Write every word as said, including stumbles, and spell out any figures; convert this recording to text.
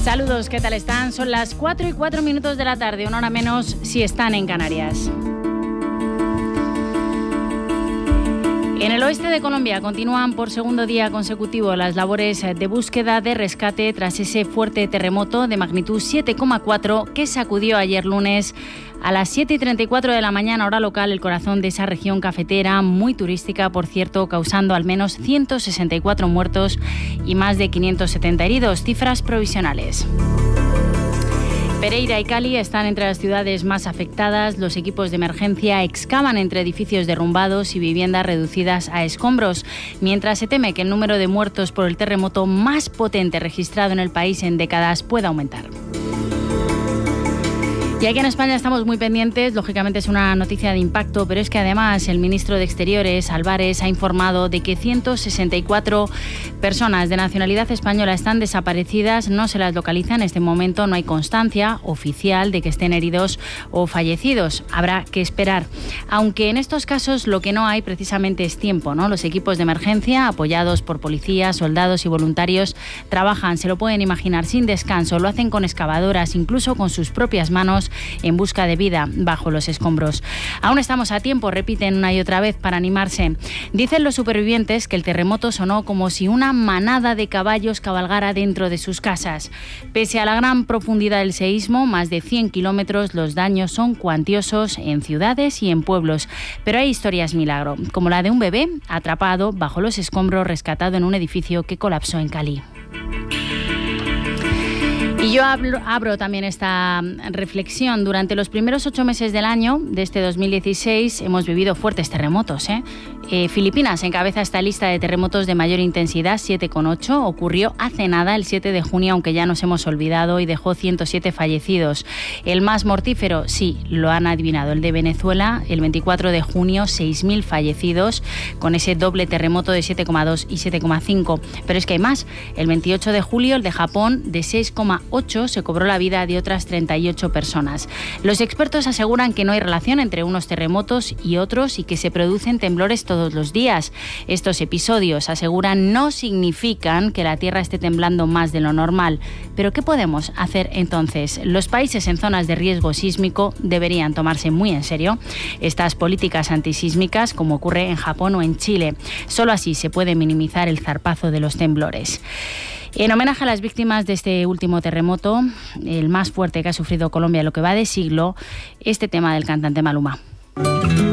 Saludos, ¿qué tal están? Son las cuatro y cuatro minutos de la tarde, una hora menos si están en Canarias. En el oeste de Colombia continúan por segundo día consecutivo las labores de búsqueda de rescate tras ese fuerte terremoto de magnitud siete coma cuatro que sacudió ayer lunes a las siete y treinta y cuatro de la mañana, hora local, el corazón de esa región cafetera, muy turística, por cierto, causando al menos ciento sesenta y cuatro muertos y más de quinientos setenta heridos, cifras provisionales. Pereira y Cali están entre las ciudades más afectadas. Los equipos de emergencia excavan entre edificios derrumbados y viviendas reducidas a escombros, mientras se teme que el número de muertos por el terremoto más potente registrado en el país en décadas pueda aumentar. Y aquí en España estamos muy pendientes, lógicamente es una noticia de impacto, pero es que además el ministro de Exteriores, Álvarez, ha informado de que ciento sesenta y cuatro personas de nacionalidad española están desaparecidas, no se las localiza en este momento, no hay constancia oficial de que estén heridos o fallecidos. Habrá que esperar, aunque en estos casos lo que no hay precisamente es tiempo, ¿no? Los equipos de emergencia, apoyados por policías, soldados y voluntarios, trabajan, se lo pueden imaginar, sin descanso, lo hacen con excavadoras, incluso con sus propias manos, en busca de vida bajo los escombros. Aún estamos a tiempo, repiten una y otra vez para animarse. Dicen los supervivientes que el terremoto sonó como si una manada de caballos cabalgara dentro de sus casas. Pese a la gran profundidad del seísmo, más de cien kilómetros, los daños son cuantiosos en ciudades y en pueblos. Pero hay historias milagro, como la de un bebé atrapado bajo los escombros, rescatado en un edificio que colapsó en Cali. Y yo abro, abro también esta reflexión. Durante los primeros ocho meses del año, de este dos mil dieciséis, hemos vivido fuertes terremotos, ¿eh? Eh, Filipinas encabeza esta lista de terremotos de mayor intensidad, siete coma ocho. Ocurrió hace nada, el siete de junio, aunque ya nos hemos olvidado, y dejó ciento siete fallecidos. El más mortífero, sí, lo han adivinado, el de Venezuela, el veinticuatro de junio, seis mil fallecidos, con ese doble terremoto de siete coma dos y siete coma cinco. Pero es que hay más. El veintiocho de julio, el de Japón, de seis coma ocho, se cobró la vida de otras treinta y ocho personas. Los expertos aseguran que no hay relación entre unos terremotos y otros y que se producen temblores todos los días. Estos episodios, aseguran, no significan que la Tierra esté temblando más de lo normal. ¿Pero qué podemos hacer entonces? Los países en zonas de riesgo sísmico deberían tomarse muy en serio estas políticas antisísmicas, como ocurre en Japón o en Chile. Solo así se puede minimizar el zarpazo de los temblores. En homenaje a las víctimas de este último terremoto, el más fuerte que ha sufrido Colombia en lo que va de siglo, este tema del cantante Maluma.